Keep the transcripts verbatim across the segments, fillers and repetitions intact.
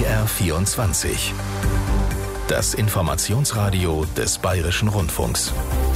B R vierundzwanzig. Das Informationsradio des Bayerischen Rundfunks.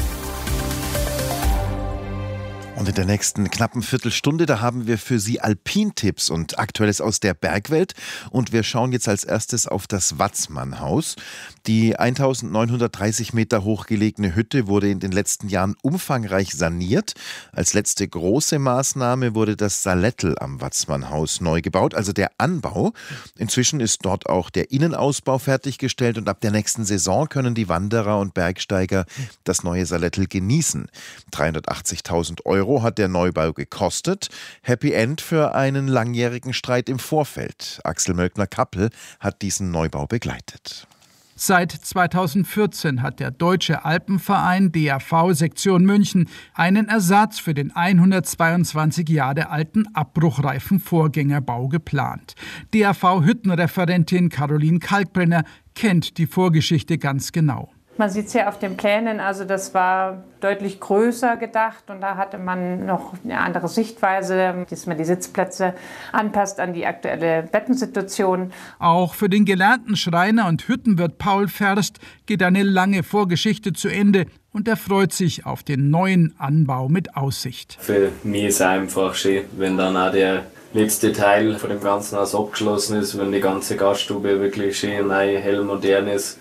Und in der nächsten knappen Viertelstunde, da haben wir für Sie Alpintipps und Aktuelles aus der Bergwelt. Und wir schauen jetzt als erstes auf das Watzmannhaus. Die eintausendneunhundertdreißig Meter hoch gelegene Hütte wurde in den letzten Jahren umfangreich saniert. Als letzte große Maßnahme wurde das Salettel am Watzmannhaus neu gebaut, also der Anbau. Inzwischen ist dort auch der Innenausbau fertiggestellt und ab der nächsten Saison können die Wanderer und Bergsteiger das neue Salettel genießen. dreihundertachtzigtausend Euro hat der Neubau gekostet. Happy End für einen langjährigen Streit im Vorfeld. Axel Mölkner-Kappel hat diesen Neubau begleitet. Seit zweitausendvierzehn hat der Deutsche Alpenverein D A V Sektion München einen Ersatz für den hundertzweiundzwanzig Jahre alten abbruchreifen Vorgängerbau geplant. D A V-Hüttenreferentin Caroline Kalkbrenner kennt die Vorgeschichte ganz genau. Man sieht es ja auf den Plänen, also das war deutlich größer gedacht und da hatte man noch eine andere Sichtweise, dass man die Sitzplätze anpasst an die aktuelle Bettensituation. Auch für den gelernten Schreiner und Hüttenwirt Paul Ferst geht eine lange Vorgeschichte zu Ende und er freut sich auf den neuen Anbau mit Aussicht. Für mich ist es einfach schön, wenn dann auch der letzte Teil von dem ganzen Haus abgeschlossen ist, wenn die ganze Gaststube wirklich schön neu, hell, modern ist.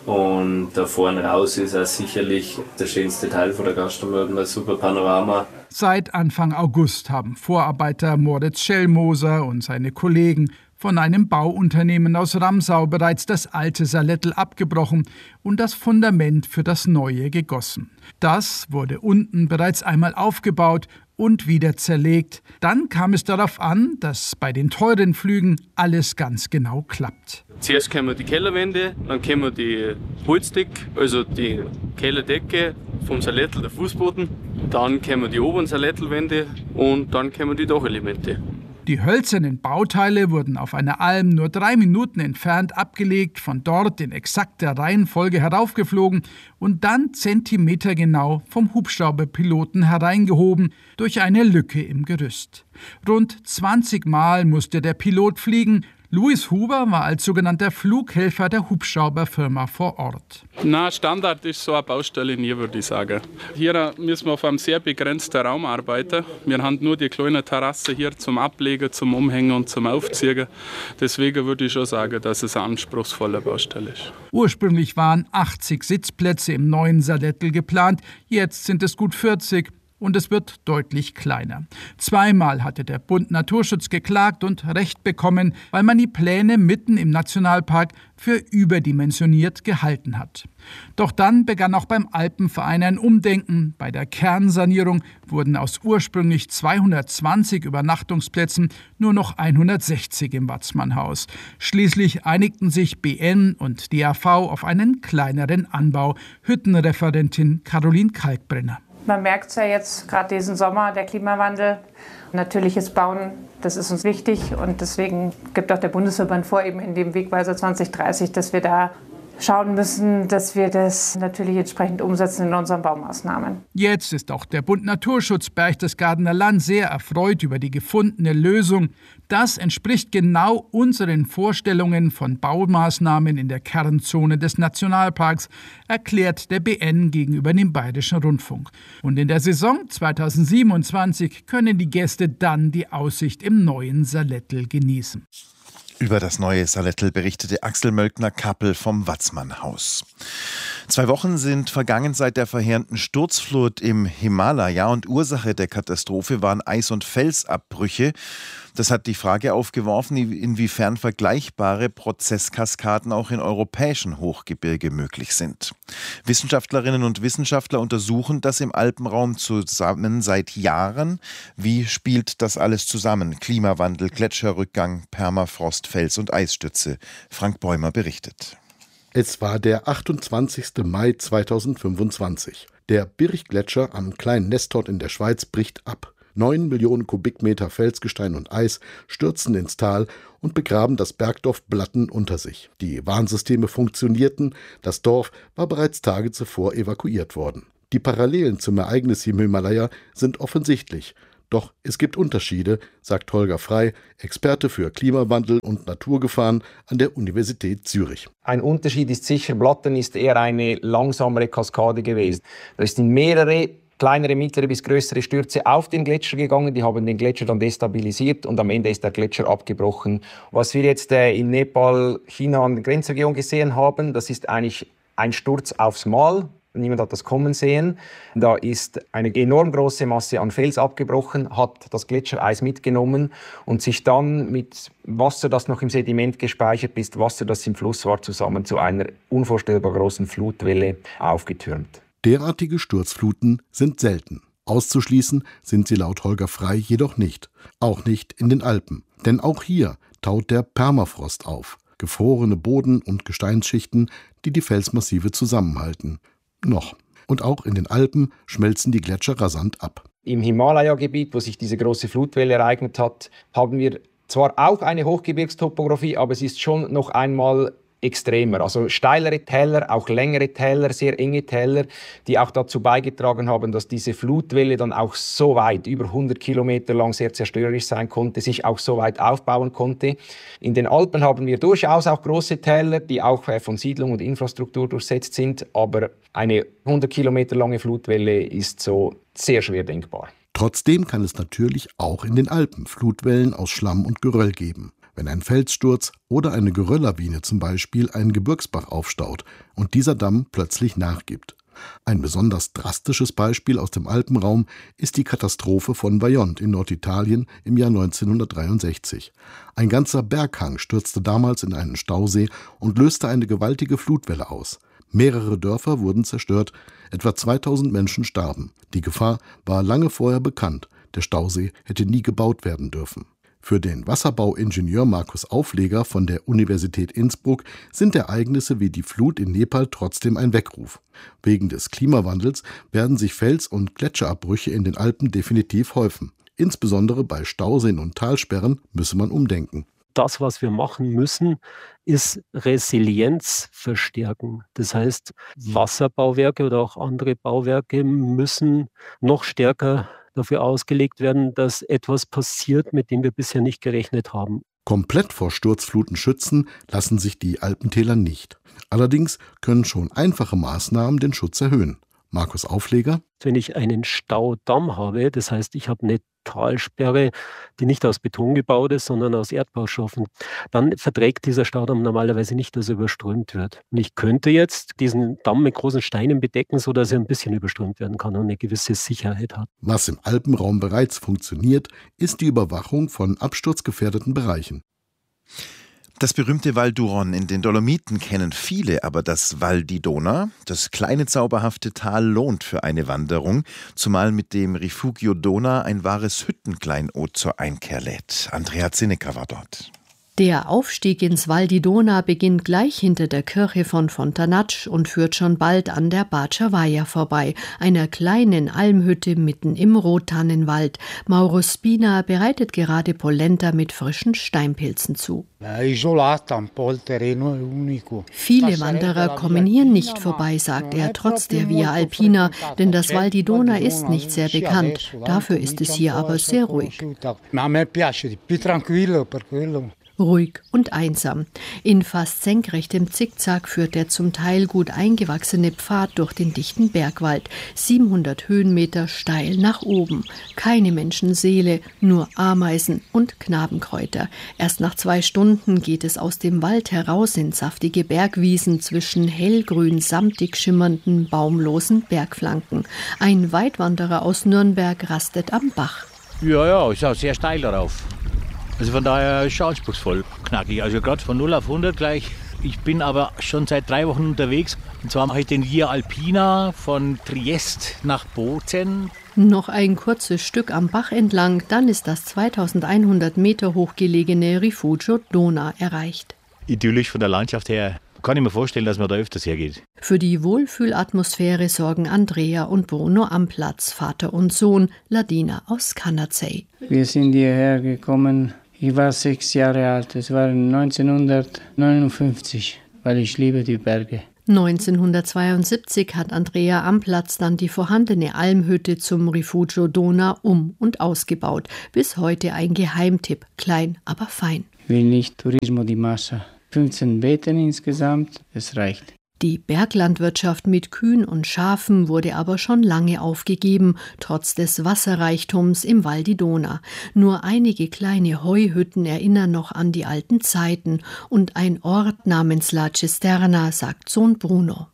Und da vorne raus ist auch sicherlich der schönste Teil von der Gaststube mit einem super Panorama. Seit Anfang August haben Vorarbeiter Moritz Schellmoser und seine Kollegen von einem Bauunternehmen aus Ramsau bereits das alte Salettel abgebrochen und das Fundament für das neue gegossen. Das wurde unten bereits einmal aufgebaut und wieder zerlegt. Dann kam es darauf an, dass bei den teuren Flügen alles ganz genau klappt. Zuerst kommen die Kellerwände, dann kommen die Holzdecke, also die Kellerdecke vom Salettel, der Fußboden. Dann kommen die oberen Salettelwände und dann kommen die Dachelemente. Die hölzernen Bauteile wurden auf einer Alm nur drei Minuten entfernt abgelegt, von dort in exakter Reihenfolge heraufgeflogen und dann zentimetergenau vom Hubschrauberpiloten hereingehoben durch eine Lücke im Gerüst. Rund zwanzig Mal musste der Pilot fliegen. Louis Huber war als sogenannter Flughelfer der Hubschrauberfirma vor Ort. Na, Standard ist so eine Baustelle nie, würde ich sagen. Hier müssen wir auf einem sehr begrenzten Raum arbeiten. Wir haben nur die kleine Terrasse hier zum Ablegen, zum Umhängen und zum Aufziehen. Deswegen würde ich schon sagen, dass es eine anspruchsvolle Baustelle ist. Ursprünglich waren achtzig Sitzplätze im neuen Salettel geplant, jetzt sind es gut vierzig. Und es wird deutlich kleiner. Zweimal hatte der Bund Naturschutz geklagt und Recht bekommen, weil man die Pläne mitten im Nationalpark für überdimensioniert gehalten hat. Doch dann begann auch beim Alpenverein ein Umdenken. Bei der Kernsanierung wurden aus ursprünglich zweihundertzwanzig Übernachtungsplätzen nur noch hundertsechzig im Watzmannhaus. Schließlich einigten sich B N und D A V auf einen kleineren Anbau. Hüttenreferentin Caroline Kalkbrenner. Man merkt es ja jetzt gerade diesen Sommer, der Klimawandel. Natürliches Bauen, das ist uns wichtig und deswegen gibt auch der Bundesverband vor, eben in dem Wegweiser zwanzig dreißig, dass wir da schauen müssen, dass wir das natürlich entsprechend umsetzen in unseren Baumaßnahmen. Jetzt ist auch der Bund Naturschutz Berchtesgadener Land sehr erfreut über die gefundene Lösung. Das entspricht genau unseren Vorstellungen von Baumaßnahmen in der Kernzone des Nationalparks, erklärt der B N gegenüber dem Bayerischen Rundfunk. Und in der Saison zweitausendsiebenundzwanzig können die Gäste dann die Aussicht im neuen Salettel genießen. Über das neue Salettel berichtete Axel Mölkner-Kappel vom Watzmannhaus. Zwei Wochen sind vergangen seit der verheerenden Sturzflut im Himalaya und Ursache der Katastrophe waren Eis- und Felsabbrüche. Das hat die Frage aufgeworfen, inwiefern vergleichbare Prozesskaskaden auch in europäischen Hochgebirge möglich sind. Wissenschaftlerinnen und Wissenschaftler untersuchen das im Alpenraum zusammen seit Jahren. Wie spielt das alles zusammen? Klimawandel, Gletscherrückgang, Permafrost, Fels- und Eisstürze. Frank Bäumer berichtet. Es war der achtundzwanzigste Mai zweitausendfünfundzwanzig. Der Birch-Gletscher am kleinen Nestot in der Schweiz bricht ab. Neun Millionen Kubikmeter Felsgestein und Eis stürzen ins Tal und begraben das Bergdorf Blatten unter sich. Die Warnsysteme funktionierten, das Dorf war bereits Tage zuvor evakuiert worden. Die Parallelen zum Ereignis im Himalaya sind offensichtlich. Doch es gibt Unterschiede, sagt Holger Frey, Experte für Klimawandel und Naturgefahren an der Universität Zürich. Ein Unterschied ist sicher, Blatten ist eher eine langsamere Kaskade gewesen. Da sind mehrere kleinere, mittlere bis größere Stürze auf den Gletscher gegangen. Die haben den Gletscher dann destabilisiert und am Ende ist der Gletscher abgebrochen. Was wir jetzt in Nepal, China an der Grenzregion gesehen haben, das ist eigentlich ein Sturz aufs Mal. Niemand hat das kommen sehen. Da ist eine enorm große Masse an Fels abgebrochen, hat das Gletschereis mitgenommen und sich dann mit Wasser, das noch im Sediment gespeichert ist, Wasser, das im Fluss war, zusammen zu einer unvorstellbar großen Flutwelle aufgetürmt. Derartige Sturzfluten sind selten. Auszuschließen sind sie laut Holger Frey jedoch nicht. Auch nicht in den Alpen. Denn auch hier taut der Permafrost auf. Gefrorene Boden- und Gesteinsschichten, die die Felsmassive zusammenhalten. Noch. Und auch in den Alpen schmelzen die Gletscher rasant ab. Im Himalaya-Gebiet, wo sich diese große Flutwelle ereignet hat, haben wir zwar auch eine Hochgebirgstopographie, aber es ist schon noch einmal extremer. Also steilere Täler, auch längere Täler, sehr enge Täler, die auch dazu beigetragen haben, dass diese Flutwelle dann auch so weit, über hundert Kilometer lang, sehr zerstörerisch sein konnte, sich auch so weit aufbauen konnte. In den Alpen haben wir durchaus auch große Täler, die auch von Siedlung und Infrastruktur durchsetzt sind, aber eine hundert Kilometer lange Flutwelle ist so sehr schwer denkbar. Trotzdem kann es natürlich auch in den Alpen Flutwellen aus Schlamm und Geröll geben. Wenn ein Felssturz oder eine Gerölllawine zum Beispiel einen Gebirgsbach aufstaut und dieser Damm plötzlich nachgibt. Ein besonders drastisches Beispiel aus dem Alpenraum ist die Katastrophe von Vajont in Norditalien im Jahr neunzehnhundertdreiundsechzig. Ein ganzer Berghang stürzte damals in einen Stausee und löste eine gewaltige Flutwelle aus. Mehrere Dörfer wurden zerstört, etwa zweitausend Menschen starben. Die Gefahr war lange vorher bekannt, der Stausee hätte nie gebaut werden dürfen. Für den Wasserbauingenieur Markus Aufleger von der Universität Innsbruck sind Ereignisse wie die Flut in Nepal trotzdem ein Weckruf. Wegen des Klimawandels werden sich Fels- und Gletscherabbrüche in den Alpen definitiv häufen. Insbesondere bei Stauseen und Talsperren müsse man umdenken. Das, was wir machen müssen, ist Resilienz verstärken. Das heißt, Wasserbauwerke oder auch andere Bauwerke müssen noch stärker dafür ausgelegt werden, dass etwas passiert, mit dem wir bisher nicht gerechnet haben. Komplett vor Sturzfluten schützen lassen sich die Alpentäler nicht. Allerdings können schon einfache Maßnahmen den Schutz erhöhen. Markus Aufleger: Wenn ich einen Staudamm habe, das heißt, ich habe eine Talsperre, die nicht aus Beton gebaut ist, sondern aus Erdbaustoffen, dann verträgt dieser Staudamm normalerweise nicht, dass er überströmt wird. Und ich könnte jetzt diesen Damm mit großen Steinen bedecken, sodass er ein bisschen überströmt werden kann und eine gewisse Sicherheit hat. Was im Alpenraum bereits funktioniert, ist die Überwachung von absturzgefährdeten Bereichen. Das berühmte Val d'Huron in den Dolomiten kennen viele, aber das Val di Dona, das kleine zauberhafte Tal, lohnt für eine Wanderung, zumal mit dem Rifugio Dona ein wahres Hüttenkleinod zur Einkehr lädt. Andrea Zinnecker war dort. Der Aufstieg ins Val di Dona beginnt gleich hinter der Kirche von Fontanacci und führt schon bald an der Bacciavaia vorbei, einer kleinen Almhütte mitten im Rottannenwald. Mauro Spina bereitet gerade Polenta mit frischen Steinpilzen zu. Viele Wanderer kommen hier nicht vorbei, sagt er, trotz der Via Alpina, denn das Val di Dona ist nicht sehr bekannt. Dafür ist es hier aber sehr ruhig. Ruhig und einsam. In fast senkrechtem Zickzack führt der zum Teil gut eingewachsene Pfad durch den dichten Bergwald. siebenhundert Höhenmeter steil nach oben. Keine Menschenseele, nur Ameisen und Knabenkräuter. Erst nach zwei Stunden geht es aus dem Wald heraus in saftige Bergwiesen zwischen hellgrün samtig schimmernden, baumlosen Bergflanken. Ein Weitwanderer aus Nürnberg rastet am Bach. Ja, ja, ist auch sehr steil darauf. Also von daher ist es anspruchsvoll, knackig. Also gerade von null auf hundert gleich. Ich bin aber schon seit drei Wochen unterwegs. Und zwar mache ich den Via Alpina von Triest nach Bozen. Noch ein kurzes Stück am Bach entlang, dann ist das zweitausendeinhundert Meter hoch gelegene Rifugio Dona erreicht. Idyllisch von der Landschaft her. Kann ich mir vorstellen, dass man da öfters hergeht. Für die Wohlfühlatmosphäre sorgen Andrea und Bruno Amplatz, Vater und Sohn, Ladina aus Canazei. Wir sind hierher gekommen. Ich war sechs Jahre alt, es war neunzehnhundertneunundfünfzig, weil ich liebe die Berge. neunzehnhundertzweiundsiebzig hat Andrea Amplatz dann die vorhandene Almhütte zum Rifugio Dona um- und ausgebaut. Bis heute ein Geheimtipp, klein, aber fein. Wenig Turismo di Massa. fünfzehn Betten insgesamt, das reicht. Die Berglandwirtschaft mit Kühen und Schafen wurde aber schon lange aufgegeben, trotz des Wasserreichtums im Val di Dona. Nur einige kleine Heuhütten erinnern noch an die alten Zeiten und ein Ort namens La Cisterna, sagt Sohn Bruno.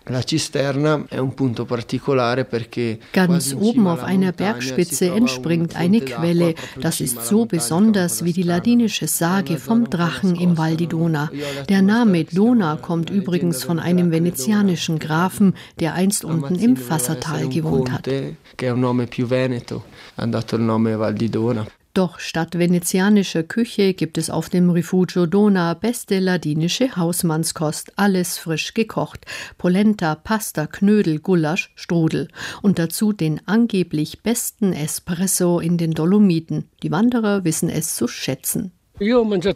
Ganz oben auf einer Bergspitze entspringt eine Quelle. Das ist so besonders wie die ladinische Sage vom Drachen im Val di Dona. Der Name Dona kommt übrigens von einem venezianischen Grafen, der einst unten im Fassertal gewohnt hat. Doch statt venezianischer Küche gibt es auf dem Rifugio Dona beste ladinische Hausmannskost, alles frisch gekocht. Polenta, Pasta, Knödel, Gulasch, Strudel. Und dazu den angeblich besten Espresso in den Dolomiten. Die Wanderer wissen es zu schätzen. Und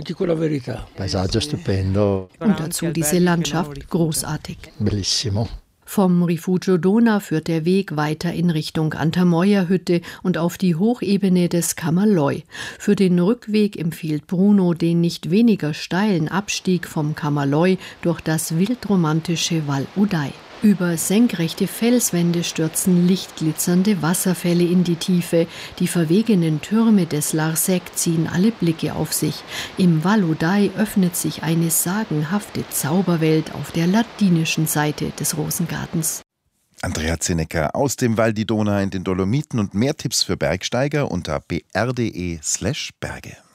dazu diese Landschaft, großartig. Bellissimo. Vom Rifugio Dona führt der Weg weiter in Richtung Antermoyer-Hütte und auf die Hochebene des Camaloy. Für den Rückweg empfiehlt Bruno den nicht weniger steilen Abstieg vom Camaloy durch das wildromantische Val Udai. Über senkrechte Felswände stürzen lichtglitzernde Wasserfälle in die Tiefe. Die verwegenen Türme des Larsec ziehen alle Blicke auf sich. Im Val Udai öffnet sich eine sagenhafte Zauberwelt auf der ladinischen Seite des Rosengartens. Andrea Zinecker aus dem Val di Dona in den Dolomiten und mehr Tipps für Bergsteiger unter b r punkt d e slash Berge.